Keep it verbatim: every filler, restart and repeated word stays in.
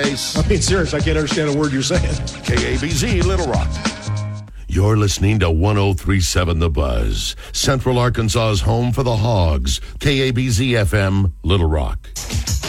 I mean, serious, I can't understand a word you're saying. K A B Z, Little Rock. You're listening to one oh three point seven The Buzz, Central Arkansas's home for the Hogs. K A B Z F M, Little Rock.